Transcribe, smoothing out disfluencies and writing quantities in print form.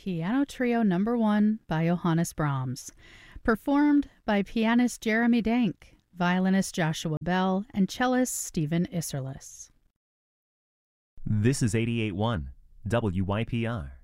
Piano Trio No. 1 by Johannes Brahms, performed by pianist Jeremy Dank, violinist Joshua Bell, and cellist Stephen Isserlis. This is 88.1 WYPR.